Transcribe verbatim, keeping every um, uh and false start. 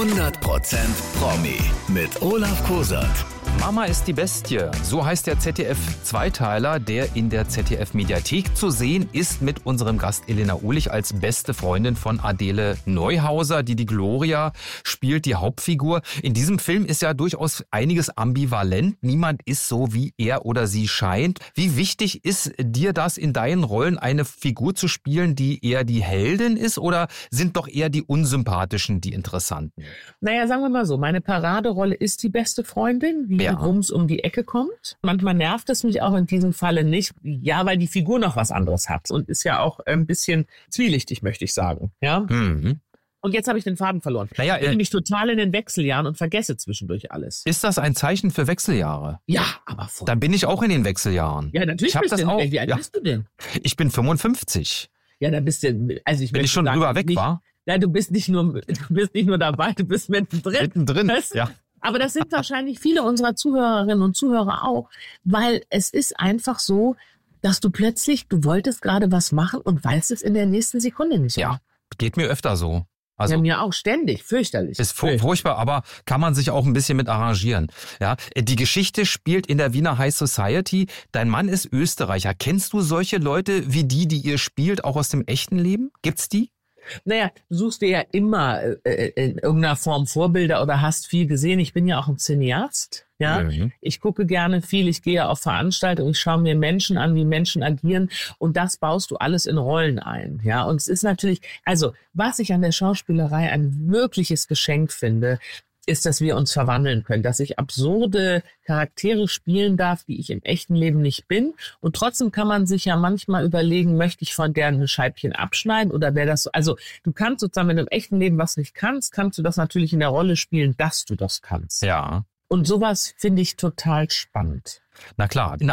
hundert Prozent Promi mit Olaf Kosert. Mama ist die Bestie. So heißt der Z D F-Zweiteiler, der in der Z D F-Mediathek zu sehen ist, mit unserem Gast Elena Uhlich als beste Freundin von Adele Neuhauser, die die Gloria spielt, die Hauptfigur. In diesem Film ist ja durchaus einiges ambivalent. Niemand ist so, wie er oder sie scheint. Wie wichtig ist dir das, in deinen Rollen eine Figur zu spielen, die eher die Heldin ist, oder sind doch eher die Unsympathischen die Interessanten? Naja, sagen wir mal so, meine Paraderolle ist die beste Freundin, wie Ja. Rums um die Ecke kommt. Manchmal nervt es mich auch in diesem Falle nicht. Ja, weil die Figur noch was anderes hat und ist ja auch ein bisschen zwielichtig, möchte ich sagen. Ja. Mhm. Und jetzt habe ich den Faden verloren. Naja, ich bin äh, mich total in den Wechseljahren und vergesse zwischendurch alles. Ist das ein Zeichen für Wechseljahre? Ja, aber voll. Dann bin ich auch in den Wechseljahren. Ja, natürlich Ich hab bist das du. auch. Wie alt Ja. bist du denn? Ich bin fünfundfünfzig. Ja, da bist du. Also ich Bin möchte ich schon sagen, drüber weg, nicht, war? Nein, du bist nicht nur, du bist nicht nur dabei, du bist mittendrin. Mittendrin, Weißt du? ja. Aber das sind wahrscheinlich viele unserer Zuhörerinnen und Zuhörer auch, weil es ist einfach so, dass du plötzlich, du wolltest gerade was machen und weißt es in der nächsten Sekunde nicht mehr. Ja, geht mir öfter so. Also Ja, mir auch ständig, fürchterlich. ist fu- furchtbar, aber kann man sich auch ein bisschen mit arrangieren. Ja, die Geschichte spielt in der Wiener High Society. Dein Mann ist Österreicher. Kennst du solche Leute wie die, die ihr spielt, auch aus dem echten Leben? Gibt's die? Naja, du suchst dir ja immer äh, in irgendeiner Form Vorbilder oder hast viel gesehen. Ich bin ja auch ein Cineast. Ja, Mhm. ich gucke gerne viel, ich gehe auf Veranstaltungen, ich schaue mir Menschen an, wie Menschen agieren, und das baust du alles in Rollen ein. Ja, und es ist natürlich, also was ich an der Schauspielerei ein wirkliches Geschenk finde, ist, dass wir uns verwandeln können, dass ich absurde Charaktere spielen darf, die ich im echten Leben nicht bin. Und trotzdem kann man sich ja manchmal überlegen, möchte ich von der ein Scheibchen abschneiden oder wäre das so? Also du kannst sozusagen, wenn du im echten Leben was nicht kannst, kannst du das natürlich in der Rolle spielen, dass du das kannst. Ja, Und sowas finde ich total spannend. na klar.